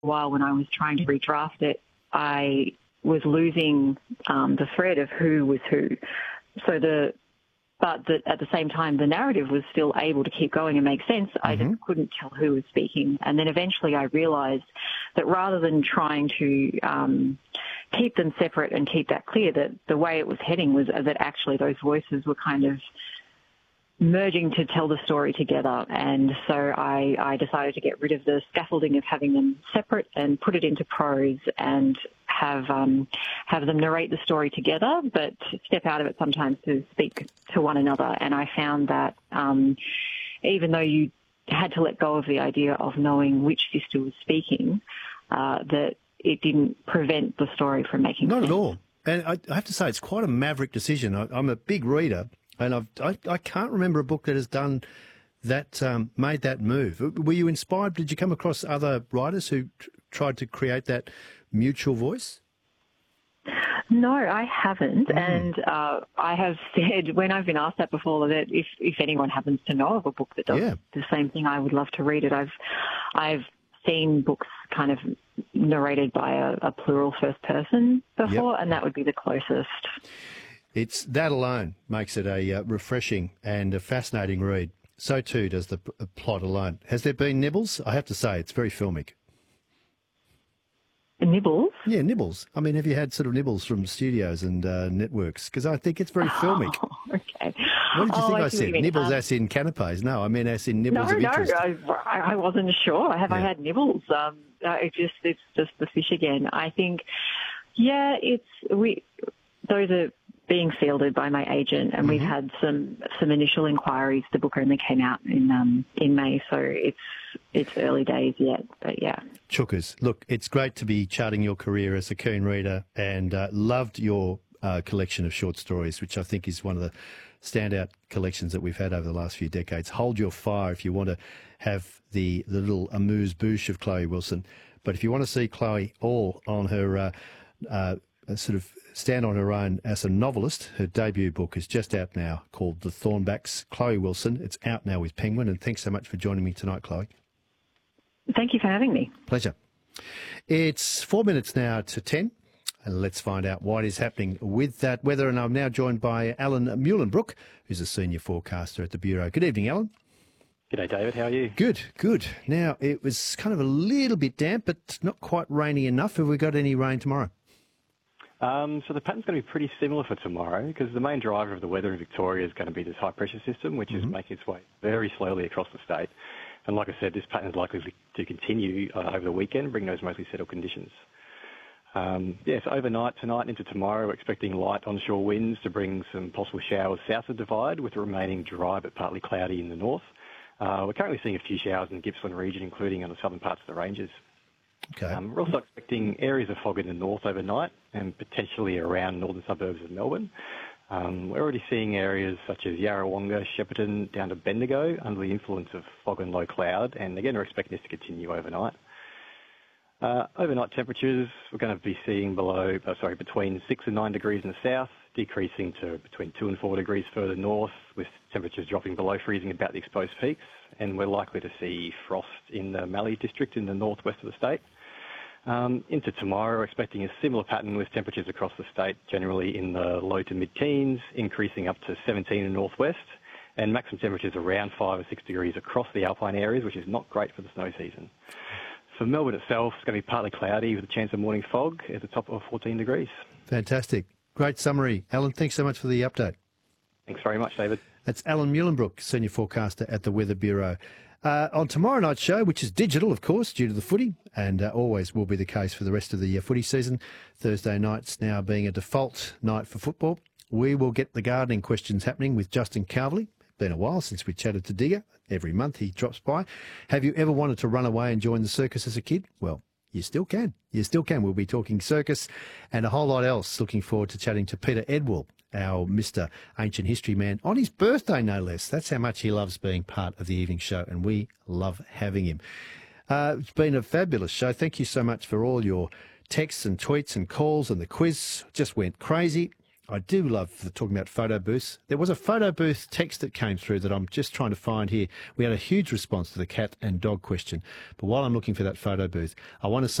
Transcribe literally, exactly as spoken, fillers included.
while when I was trying to redraft it, I was losing um, the thread of who was who. So the But the, at the same time, the narrative was still able to keep going and make sense. I Mm-hmm. just couldn't tell who was speaking. And then eventually I realised that rather than trying to um, keep them separate and keep that clear, that the way it was heading was that actually those voices were kind of merging to tell the story together. And so I, I decided to get rid of the scaffolding of having them separate and put it into prose and have um, have them narrate the story together, but step out of it sometimes to speak to one another. And I found that um, even though you had to let go of the idea of knowing which sister was speaking, uh, that it didn't prevent the story from making Not sense. at all. And I, I have to say, it's quite a maverick decision. I, I'm a big reader, and I've, I, I can't remember a book that has done that, um, made that move. Were you inspired? Did you come across other writers who t- tried to create that mutual voice? No, I haven't. Mm. And uh, I have said, when I've been asked that before, that if, if anyone happens to know of a book that does Yeah. the same thing, I would love to read it. I've I've seen books kind of narrated by a, a plural first person before, Yep. and that would be the closest. It's that alone makes it a uh, refreshing and a fascinating read. So too does the p- plot alone. Has there been nibbles? I have to say, it's very filmic. Nibbles? Yeah, nibbles. I mean, have you had sort of nibbles from studios and uh, networks? Because I think it's very filmic. Oh, okay. What did you Oh, think I, see what said? you mean. Nibbles Um, as in canapes? No, I mean as in nibbles No, of no, interest. I, I wasn't sure. Have I Yeah. had nibbles? Um, uh, it just it's just the fish again. I think, yeah, it's we. Those are being fielded by my agent, and Mm-hmm. we've had some some initial inquiries. The book only came out in um, in May, so it's it's early days yet. But yeah. Chookers, look, it's great to be charting your career as a keen reader, and uh, loved your uh, collection of short stories, which I think is one of the standout collections that we've had over the last few decades. Hold your fire if you want to have the, the little amuse-bouche of Chloe Wilson. But if you want to see Chloe all on her uh, uh, sort of stand on her own as a novelist, her debut book is just out now called The Thornbacks. Chloe Wilson. It's out now with Penguin, and thanks so much for joining me tonight, Chloe. Thank you for having me. Pleasure. It's four minutes now to ten. And let's find out what is happening with that weather. And I'm now joined by Alan Muhlenbrook, who's a senior forecaster at the Bureau. Good evening, Alan. G'day, David. How are you? Good, good. Now, it was kind of a little bit damp, but not quite rainy enough. Have we got any rain tomorrow? Um, so the pattern's going to be pretty similar for tomorrow because the main driver of the weather in Victoria is going to be this high-pressure system, which Mm-hmm. is making its way very slowly across the state. And like I said, this pattern is likely to continue uh, over the weekend, bringing those mostly settled conditions. Um, yes, overnight tonight into tomorrow, we're expecting light onshore winds to bring some possible showers south of the Divide, with it remaining dry but partly cloudy in the north. Uh, we're currently seeing a few showers in the Gippsland region, including on the southern parts of the ranges. Okay. Um, we're also expecting areas of fog in the north overnight and potentially around northern suburbs of Melbourne. Um, we're already seeing areas such as Yarrawonga, Shepparton, down to Bendigo under the influence of fog and low cloud, and again, we're expecting this to continue overnight. Uh, overnight temperatures, we're going to be seeing below, uh, sorry, between six and nine degrees in the south, decreasing to between two and four degrees further north, with temperatures dropping below freezing about the exposed peaks. And we're likely to see frost in the Mallee district in the northwest of the state. Um, into tomorrow, we're expecting a similar pattern with temperatures across the state, generally in the low to mid-teens, increasing up to seventeen in the northwest, and maximum temperatures around five or six degrees across the alpine areas, which is not great for the snow season. For Melbourne itself, it's going to be partly cloudy with a chance of morning fog at the top of fourteen degrees. Fantastic. Great summary. Alan, thanks so much for the update. Thanks very much, David. That's Alan Muhlenbrook, senior forecaster at the Weather Bureau. Uh, on tomorrow night's show, which is digital, of course, due to the footy, and uh, always will be the case for the rest of the uh, footy season, Thursday nights now being a default night for football, we will get the gardening questions happening with Justin Carvely. Been a while since we chatted to Digger. Every month he drops by. Have you ever wanted to run away and join the circus as a kid? Well, you still can. You still can. We'll be talking circus and a whole lot else. Looking forward to chatting to Peter Edwell, our Mister Ancient History man, on his birthday, no less. That's how much he loves being part of the evening show, and we love having him. Uh, it's been a fabulous show. Thank you so much for all your texts and tweets and calls, and the quiz just went crazy. I do love the, talking about photo booths. There was a photo booth text that came through that I'm just trying to find here. We had a huge response to the cat and dog question. But while I'm looking for that photo booth, I want to say